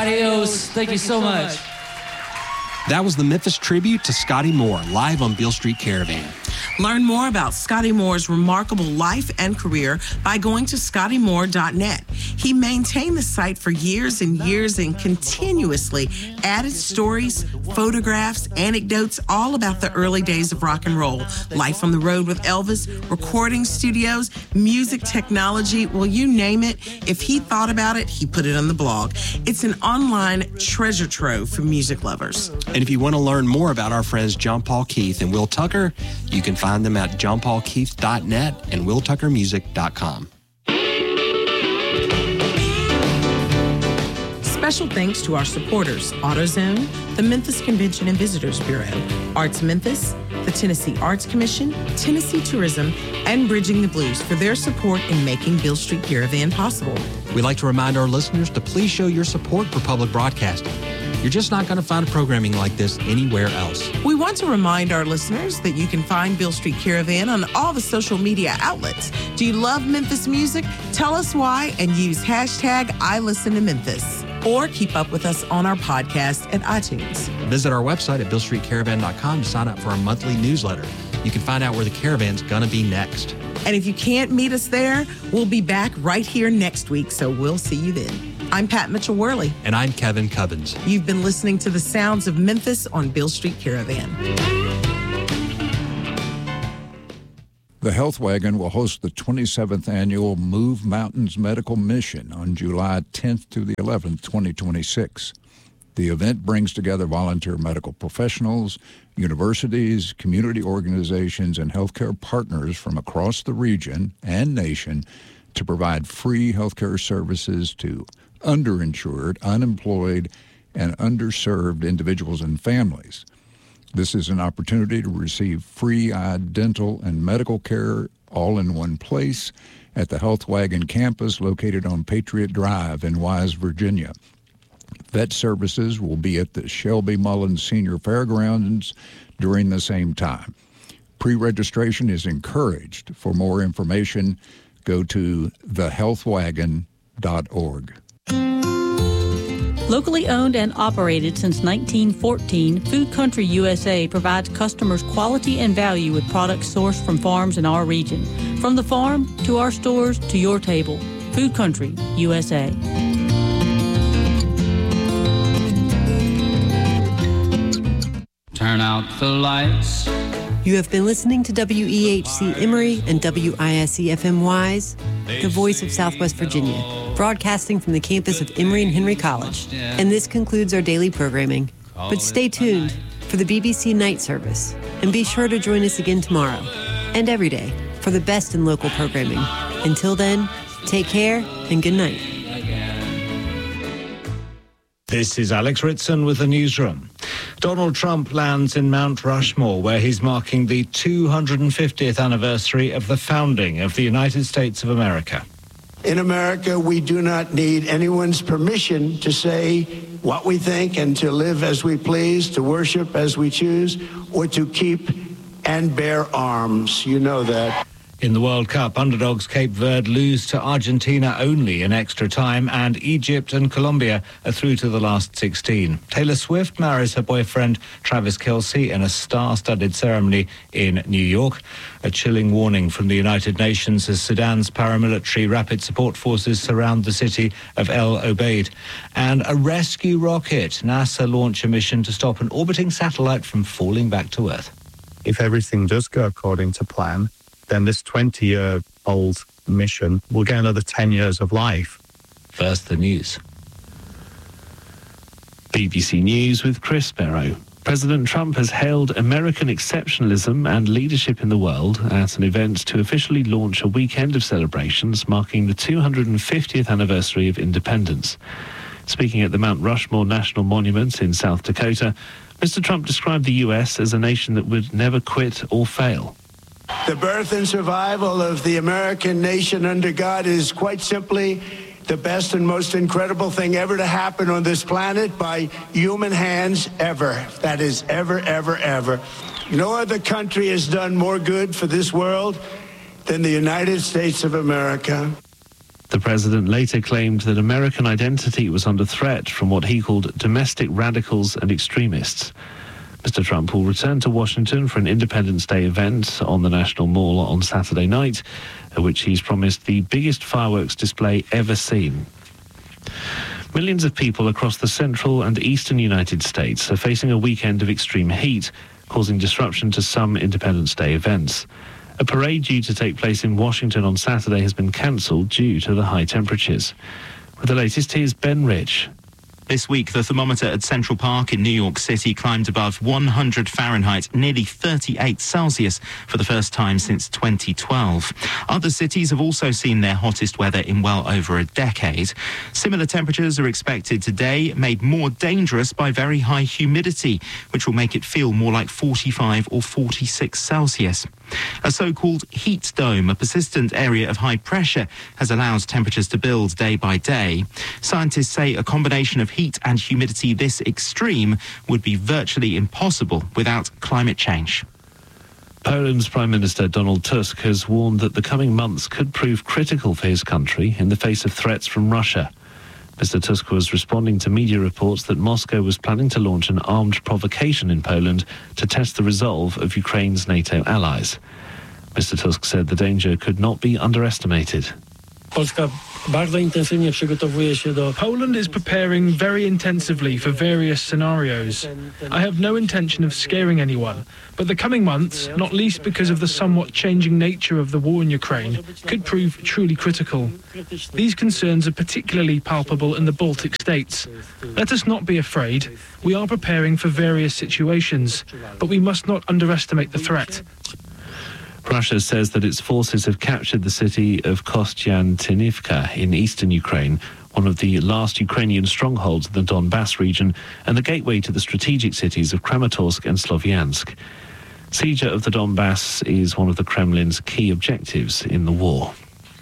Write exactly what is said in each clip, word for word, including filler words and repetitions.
Adios. Thank you so much. That was the Memphis tribute to Scotty Moore, live on Beale Street Caravan. Learn more about Scotty Moore's remarkable life and career by going to scotty moore dot net. He maintained the site for years and years and continuously added stories, photographs, anecdotes, all about the early days of rock and roll, life on the road with Elvis, recording studios, music technology, well, you name it. If he thought about it, he put it on the blog. It's an online treasure trove for music lovers. And if you want to learn more about our friends John Paul Keith and Will Tucker, you can find them at john paul keith dot net and will tucker music dot com. Special thanks to our supporters, AutoZone, the Memphis Convention and Visitors Bureau, Arts Memphis, the Tennessee Arts Commission, Tennessee Tourism, and Bridging the Blues for their support in making Beale Street Caravan possible. We'd like to remind our listeners to please show your support for public broadcasting. You're just not going to find programming like this anywhere else. We want to remind our listeners that you can find Beale Street Caravan on all the social media outlets. Do you love Memphis music? Tell us why and use hashtag I Listen to Memphis. Or keep up with us on our podcast at iTunes. Visit our website at beale street caravan dot com to sign up for our monthly newsletter. You can find out where the caravan's going to be next. And if you can't meet us there, we'll be back right here next week, so we'll see you then. I'm Pat Mitchell-Worley. And I'm Kevin Cubbins. You've been listening to the sounds of Memphis on Beale Street Caravan. The Health Wagon will host the twenty-seventh annual Move Mountains Medical Mission on July tenth to the eleventh, twenty twenty-six. The event brings together volunteer medical professionals, universities, community organizations, and healthcare partners from across the region and nation to provide free healthcare services to underinsured, unemployed, and underserved individuals and families. This is an opportunity to receive free eye, dental, and medical care all in one place at the Health Wagon campus located on Patriot Drive in Wise, Virginia. Vet services will be at the Shelby Mullins Senior Fairgrounds during the same time. Pre-registration is encouraged. For more information, go to the health wagon dot org. Locally owned and operated since nineteen fourteen, Food Country U S A provides customers quality and value with products sourced from farms in our region. From the farm to our stores to your table, Food Country U S A. Turn out the lights. You have been listening to W E H C Emory and W I S E F M Wise, the voice of Southwest Virginia, broadcasting from the campus of Emory and Henry College. And this concludes our daily programming. But stay tuned for the B B C Night Service, and be sure to join us again tomorrow and every day for the best in local programming. Until then, take care and good night. This is Alex Ritson with the newsroom. Donald Trump lands in Mount Rushmore, where he's marking the two hundred fiftieth anniversary of the founding of the United States of America. In America, we do not need anyone's permission to say what we think and to live as we please, to worship as we choose, or to keep and bear arms. You know that. In the World Cup, underdogs Cape Verde lose to Argentina only in extra time, and Egypt and Colombia are through to the last sixteen. Taylor Swift marries her boyfriend Travis Kelce in a star-studded ceremony in New York. A chilling warning from the United Nations as Sudan's paramilitary rapid support forces surround the city of El Obeid. And a rescue rocket. NASA launch a mission to stop an orbiting satellite from falling back to Earth. If everything does go according to plan, then this twenty-year-old mission will get another ten years of life. First, the news. B B C News with Chris Barrow. President Trump has hailed American exceptionalism and leadership in the world at an event to officially launch a weekend of celebrations marking the two hundred fiftieth anniversary of independence. Speaking at the Mount Rushmore National Monument in South Dakota, Mister Trump described the U S as a nation that would never quit or fail. The birth and survival of the American nation under God is quite simply the best and most incredible thing ever to happen on this planet by human hands ever. That is ever, ever, ever. No other country has done more good for this world than the United States of America. The president later claimed that American identity was under threat from what he called domestic radicals and extremists. Mister Trump will return to Washington for an Independence Day event on the National Mall on Saturday night, at which he's promised the biggest fireworks display ever seen. Millions of people across the central and eastern United States are facing a weekend of extreme heat, causing disruption to some Independence Day events. A parade due to take place in Washington on Saturday has been cancelled due to the high temperatures. With the latest, here's Ben Rich. This week, the thermometer at Central Park in New York City climbed above one hundred Fahrenheit, nearly thirty-eight Celsius, for the first time since twenty twelve. Other cities have also seen their hottest weather in well over a decade. Similar temperatures are expected today, made more dangerous by very high humidity, which will make it feel more like forty-five or forty-six Celsius. A so-called heat dome, a persistent area of high pressure, has allowed temperatures to build day by day. Scientists say a combination of heat and humidity this extreme would be virtually impossible without climate change. Poland's Prime Minister Donald Tusk has warned that the coming months could prove critical for his country in the face of threats from Russia. Mister Tusk was responding to media reports that Moscow was planning to launch an armed provocation in Poland to test the resolve of Ukraine's NATO allies. Mister Tusk said the danger could not be underestimated. Poland is preparing very intensively for various scenarios. I have no intention of scaring anyone, but the coming months, not least because of the somewhat changing nature of the war in Ukraine, could prove truly critical. These concerns are particularly palpable in the Baltic states. Let us not be afraid. We are preparing for various situations, but we must not underestimate the threat. Russia says that its forces have captured the city of Kostiantynivka in eastern Ukraine, one of the last Ukrainian strongholds in the Donbass region and the gateway to the strategic cities of Kramatorsk and Sloviansk. Siege of the Donbass is one of the Kremlin's key objectives in the war.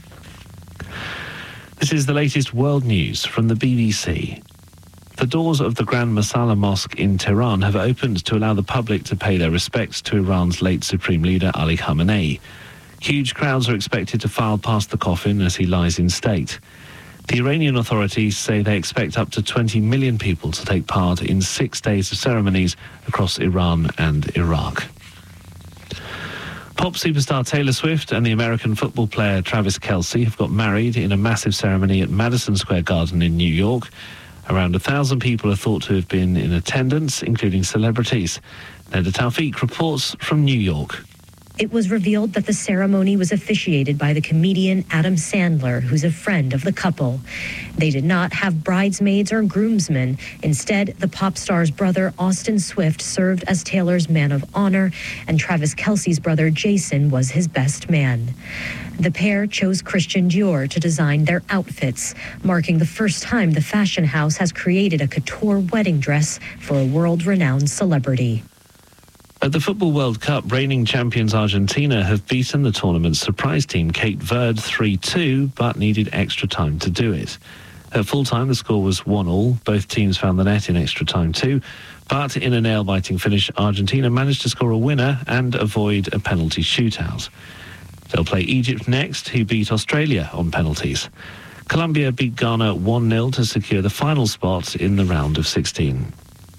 This is the latest world news from the B B C. The doors of the Grand Masala Mosque in Tehran have opened to allow the public to pay their respects to Iran's late Supreme Leader Ali Khamenei. Huge crowds are expected to file past the coffin as he lies in state. The Iranian authorities say they expect up to twenty million people to take part in six days of ceremonies across Iran and Iraq. Pop superstar Taylor Swift and the American football player Travis Kelce have got married in a massive ceremony at Madison Square Garden in New York. Around a thousand people are thought to have been in attendance, including celebrities. Neda Tawfiq reports from New York. It was revealed that the ceremony was officiated by the comedian Adam Sandler, who's a friend of the couple. They did not have bridesmaids or groomsmen. Instead, the pop star's brother, Austin Swift, served as Taylor's man of honor, and Travis Kelce's brother, Jason, was his best man. The pair chose Christian Dior to design their outfits, marking the first time the fashion house has created a couture wedding dress for a world-renowned celebrity. At the Football World Cup, reigning champions Argentina have beaten the tournament's surprise team Cape Verde three two, but needed extra time to do it. At full-time, the score was one all. Both teams found the net in extra time too, but in a nail-biting finish, Argentina managed to score a winner and avoid a penalty shootout. They'll play Egypt next, who beat Australia on penalties. Colombia beat Ghana one nil to secure the final spot in the round of sixteen.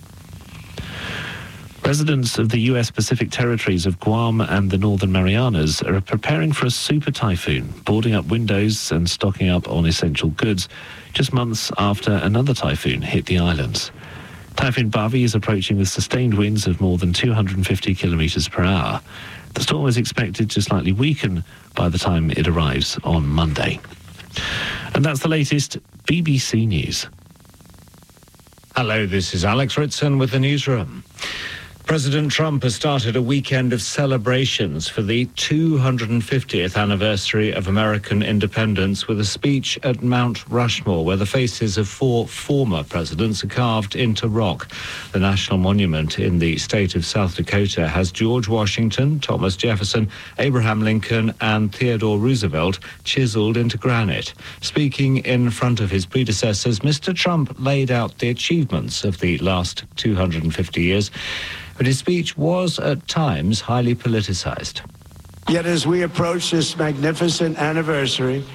Residents of the U S Pacific territories of Guam and the Northern Marianas are preparing for a super typhoon, boarding up windows and stocking up on essential goods just months after another typhoon hit the islands. Typhoon Bavi is approaching with sustained winds of more than two hundred fifty kilometres per hour. The storm is expected to slightly weaken by the time it arrives on Monday. And that's the latest B B C News. Hello, this is Alex Ritson with the Newsroom. President Trump has started a weekend of celebrations for the two hundred fiftieth anniversary of American independence with a speech at Mount Rushmore, where the faces of four former presidents are carved into rock. The national monument in the state of South Dakota has George Washington, Thomas Jefferson, Abraham Lincoln, and Theodore Roosevelt chiseled into granite. Speaking in front of his predecessors, Mister Trump laid out the achievements of the last two hundred fifty years. But his speech was, at times, highly politicized. Yet as we approach this magnificent anniversary,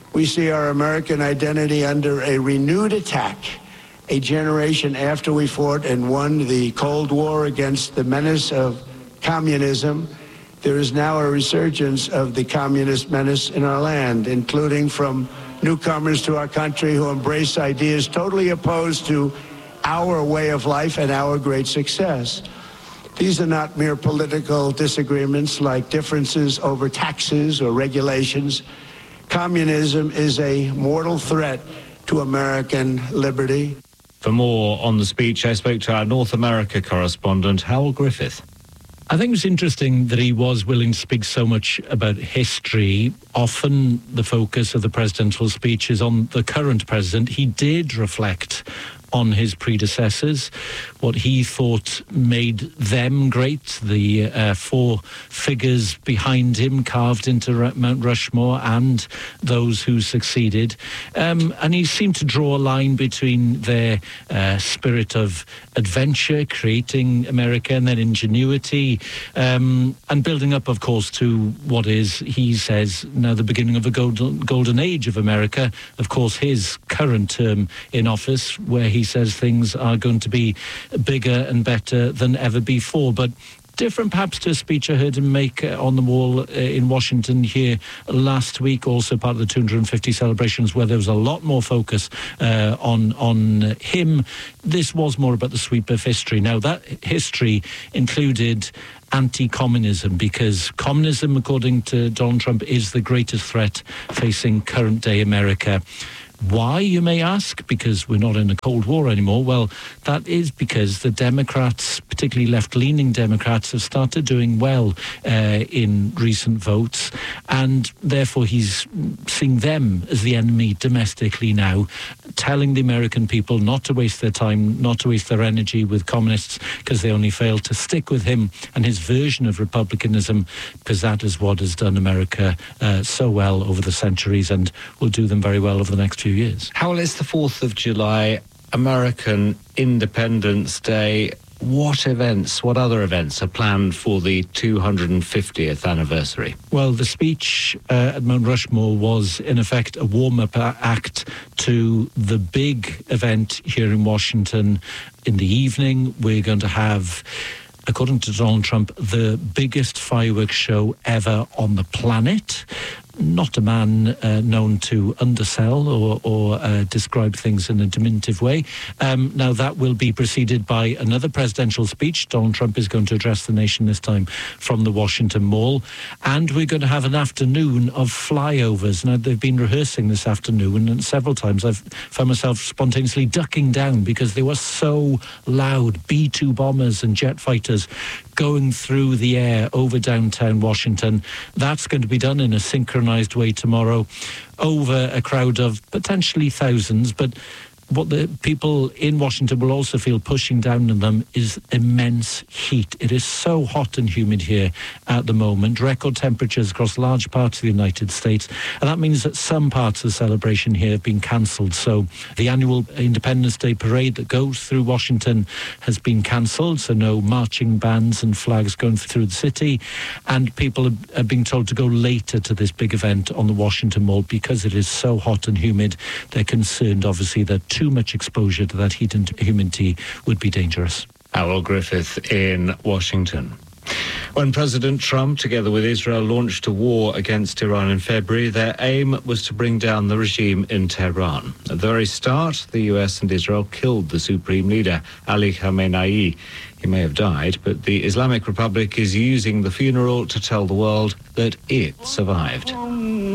we see our American identity under a renewed attack. A generation after we fought and won the Cold War against the menace of communism, there is now a resurgence of the communist menace in our land, including from newcomers to our country who embrace ideas totally opposed to our way of life and our great success. These are not mere political disagreements like differences over taxes or regulations. Communism is a mortal threat to American liberty. For more on the speech, I spoke to our North America correspondent, Howell Griffith. I think it's interesting that he was willing to speak so much about history. Often the focus of the presidential speech is on the current president. He did reflect on his predecessors, what he thought made them great, the uh, four figures behind him carved into Mount Rushmore and those who succeeded. Um, and he seemed to draw a line between their uh, spirit of adventure, creating America, and then ingenuity, um, and building up, of course, to what is, he says, now the beginning of a golden, golden age of America. Of course, his current term in office, where he says things are going to be bigger and better than ever before. But different perhaps to a speech I heard him make uh, on the wall uh, in Washington here last week, also part of the two hundred fifty celebrations, where there was a lot more focus uh, on, on him. This was more about the sweep of history. Now, that history included anti-communism, because communism, according to Donald Trump, is the greatest threat facing current-day America. Why, you may ask? Because we're not in a Cold War anymore. Well, that is because the Democrats, particularly left-leaning Democrats, have started doing well uh, in recent votes, and therefore he's seeing them as the enemy domestically now, telling the American people not to waste their time, not to waste their energy with communists, because they only failed to stick with him and his version of republicanism, because that is what has done America uh, so well over the centuries and will do them very well over the next few years. Howell, it's the fourth of July, American Independence Day. What events, what other events are planned for the two hundred fiftieth anniversary? Well, the speech uh, at Mount Rushmore was, in effect, a warm-up act to the big event here in Washington. In the evening, we're going to have, according to Donald Trump, the biggest fireworks show ever on the planet. Not a man uh, known to undersell or, or uh, describe things in a diminutive way. Um, now, that will be preceded by another presidential speech. Donald Trump is going to address the nation this time from the Washington Mall. And we're going to have an afternoon of flyovers. Now, they've been rehearsing this afternoon, and several times I've found myself spontaneously ducking down because they were so loud. B two bombers and jet fighters going through the air over downtown Washington. That's going to be done in a synchronized way tomorrow over a crowd of potentially thousands, but what the people in Washington will also feel pushing down on them is immense heat. It is so hot and humid here at the moment, record temperatures across large parts of the United States, and that means that some parts of the celebration here have been cancelled. So the annual Independence Day parade that goes through Washington has been cancelled, so no marching bands and flags going through the city, and people are being told to go later to this big event on the Washington Mall because it is so hot and humid. They're concerned, obviously, that too much exposure to that heat and humidity would be dangerous. Howell Griffith in Washington. When President Trump, together with Israel, launched a war against Iran in February, their aim was to bring down the regime in Tehran. At the very start, the U S and Israel killed the supreme leader, Ali Khamenei. He may have died, but the Islamic Republic is using the funeral to tell the world that it survived.